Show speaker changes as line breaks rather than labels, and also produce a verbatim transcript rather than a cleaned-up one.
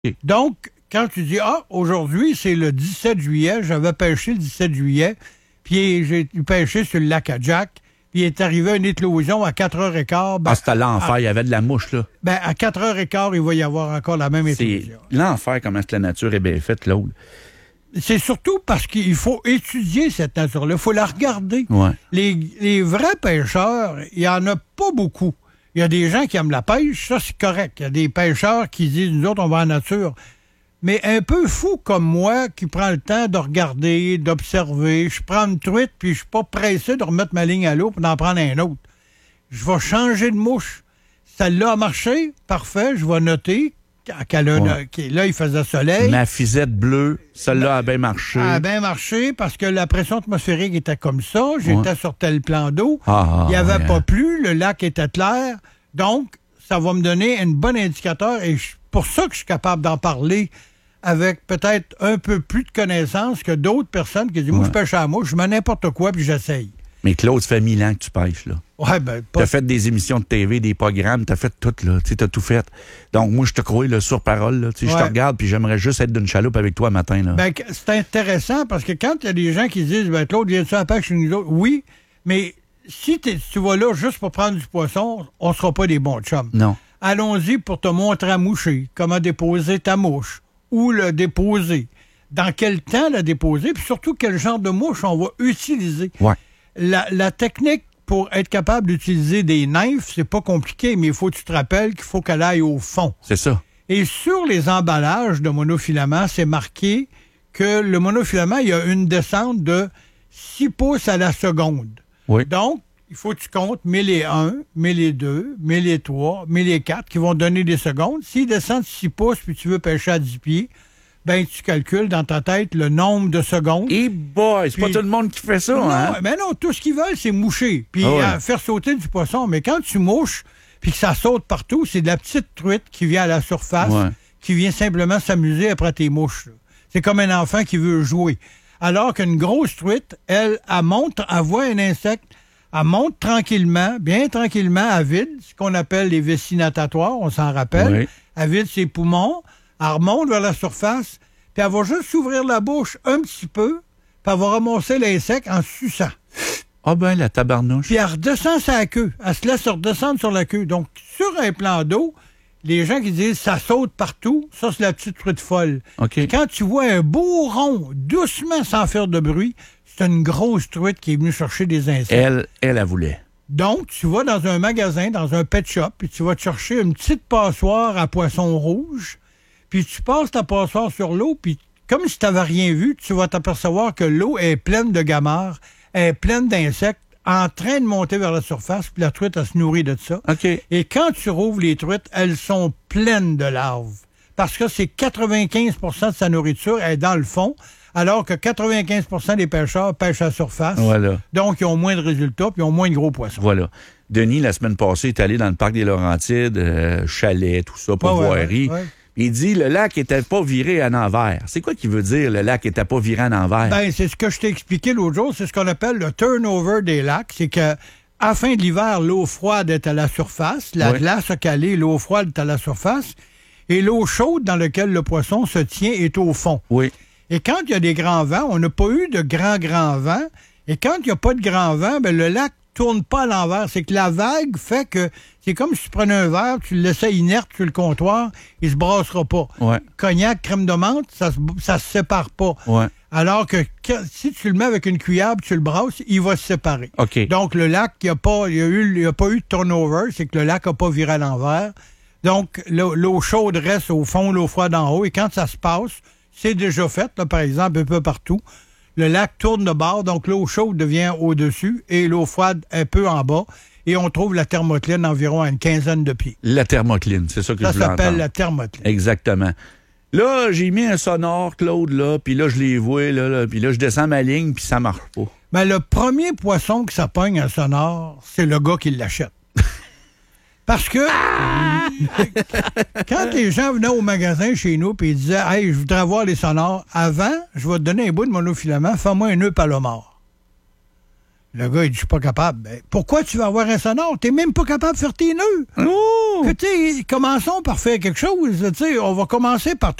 Okay.
Donc, quand tu dis, ah, aujourd'hui, c'est le dix-sept juillet, j'avais pêché le dix-sept juillet, puis j'ai pêché sur le lac Adjac, puis il est arrivé une éclosion à quatre heures quinze. Ben,
ah, c'était l'enfer, il y avait de la mouche, là.
Ben, à quatre heures quinze, il va y avoir encore la même éclosion.
C'est l'enfer, comment est-ce que la nature est bien faite, Claude.
C'est surtout parce qu'il faut étudier cette nature-là. Il faut la regarder.
Ouais.
Les, les vrais pêcheurs, il n'y en a pas beaucoup. Il y a des gens qui aiment la pêche, ça, c'est correct. Il y a des pêcheurs qui disent, nous autres, on va en nature. Mais un peu fou comme moi, qui prend le temps de regarder, d'observer, je prends une truite, puis je suis pas pressé de remettre ma ligne à l'eau pour d'en prendre un autre. Je vais changer de mouche. Celle-là a marché, parfait, je vais noter qu'elle a,
ouais.
là, il faisait soleil.
Ma fisette bleue, celle-là ben, a bien marché.
A bien marché parce que la pression atmosphérique était comme ça. J'étais ouais. sur tel plan d'eau.
Ah,
il n'y avait
ouais.
pas plu, le lac était clair. Donc, ça va me donner un bon indicateur et c'est pour ça que je suis capable d'en parler avec peut-être un peu plus de connaissances que d'autres personnes qui disent, moi, ouais. je pêche à la mouche, je mets n'importe quoi puis j'essaye.
Mais Claude, ça fait mille ans que tu pêches, là.
Ouais, ben, pas...
T'as fait des émissions de T V, des programmes, t'as fait tout, là. Tu t'as tout fait. Donc, moi, je te crois, là, sur parole, là. Tu sais, ouais. je te regarde, puis j'aimerais juste être d'une chaloupe avec toi matin, là.
Ben, c'est intéressant parce que quand il y a des gens qui disent, ben, Claude, viens-tu à la pêche chez nous autres? Oui, mais si tu vas là juste pour prendre du poisson, on sera pas des bons chums.
Non.
Allons-y pour te montrer à moucher, comment déposer ta mouche, où le déposer, dans quel temps la déposer, puis surtout quel genre de mouche on va utiliser.
Ouais.
La, la technique pour être capable d'utiliser des nymphes, c'est pas compliqué, mais il faut que tu te rappelles qu'il faut qu'elle aille au fond.
C'est ça.
Et sur les emballages de monofilament, c'est marqué que le monofilament, il y a une descente de six pouces à la seconde.
Oui.
Donc, il faut que tu comptes mille et un, mille et deux, mille et trois, mille et quatre qui vont donner des secondes. S'ils descendent six pouces puis tu veux pêcher à dix pieds, ben tu calcules dans ta tête le nombre de secondes.
Et boy, c'est puis, pas tout le monde qui fait ça,
non,
hein?
Mais non, tout ce qu'ils veulent, c'est moucher. Puis
oh ouais.
euh, faire sauter du poisson. Mais quand tu mouches puis que ça saute partout, c'est de la petite truite qui vient à la surface,
ouais.
qui vient simplement s'amuser après tes mouches. Là. C'est comme un enfant qui veut jouer. Alors qu'une grosse truite, elle, elle monte, elle voit un insecte, elle monte tranquillement, bien tranquillement, elle vide, ce qu'on appelle les vessies natatoires, on s'en rappelle.
Oui.
Elle vide ses poumons, elle remonte vers la surface, puis elle va juste s'ouvrir la bouche un petit peu, puis elle va ramasser l'insecte en suçant.
Ah ben, la tabarnouche.
Puis elle redescend sa queue. Elle se laisse redescendre sur la queue. Donc, sur un plan d'eau, les gens qui disent « ça saute partout », ça, c'est la petite truite folle.
Okay.
Quand tu vois un beau rond, doucement, sans faire de bruit, c'est une grosse truite qui est venue chercher des insectes.
Elle, elle, elle voulait.
Donc, tu vas dans un magasin, dans un pet shop, puis tu vas te chercher une petite passoire à poisson rouge, puis tu passes ta passoire sur l'eau, puis comme si tu n'avais rien vu, tu vas t'apercevoir que l'eau est pleine de gamarres, est pleine d'insectes, en train de monter vers la surface, puis la truite, elle se nourrit de ça.
Okay.
Et quand tu rouvres les truites, elles sont pleines de larves. Parce que c'est quatre-vingt-quinze pour cent de sa nourriture est dans le fond, alors que quatre-vingt-quinze pour cent des pêcheurs pêchent à la surface.
Voilà.
Donc, ils ont moins de résultats, puis ils ont moins de gros poissons.
Voilà. Denis, la semaine passée, est allé dans le parc des Laurentides, euh, chalet, tout ça, pour
ouais,
voirie.
Ouais, ouais.
Il dit le lac était pas viré à l'envers. C'est quoi qui veut dire le lac était pas viré à l'envers?
Ben, c'est ce que je t'ai expliqué l'autre jour. C'est ce qu'on appelle le turnover des lacs. C'est que à la fin de l'hiver, l'eau froide est à la surface. La
oui.
glace a calé, l'eau froide est à la surface. Et l'eau chaude dans laquelle le poisson se tient est au fond.
Oui.
Et quand il y a des grands vents, on n'a pas eu de grands, grands vents. Et quand il n'y a pas de grands vents, ben, le lac tourne pas à l'envers. C'est que la vague fait que c'est comme si tu prenais un verre, tu le laissais inerte sur le comptoir, il se brassera pas.
Ouais.
Cognac, crème de menthe, ça se, ça se sépare pas.
Ouais.
Alors que, que si tu le mets avec une cuillère et tu le brasses, il va se séparer.
Okay.
Donc, le lac, il n'y a, pas, il y a, eu, il y a pas eu de turnover, c'est que le lac n'a pas viré à l'envers. Donc, l'eau, l'eau chaude reste au fond, l'eau froide en haut. Et quand ça se passe, c'est déjà fait, là, par exemple, un peu partout. Le lac tourne de bord, donc l'eau chaude devient au-dessus et l'eau froide un peu en bas. Et on trouve la thermocline environ à une quinzaine de pieds.
La thermocline, c'est ça que
ça
je voulais entendre.
Ça s'appelle la thermocline.
Exactement. Là, j'ai mis un sonore, Claude, là, puis là, je les vois, là, là puis là, je descends ma ligne, puis ça marche pas.
Ben, le premier poisson que ça pogne un sonore, c'est le gars qui l'achète. Parce que ah! quand les gens venaient au magasin chez nous et ils disaient « Hey, je voudrais avoir les sonores. Avant, je vais te donner un bout de monofilament, fais-moi un nœud palomar. » Le gars, il dit, je suis pas capable. Ben, pourquoi tu vas avoir un sonore? T'es même pas capable de faire tes nœuds.
Oh!
Que, commençons par faire quelque chose. On va commencer par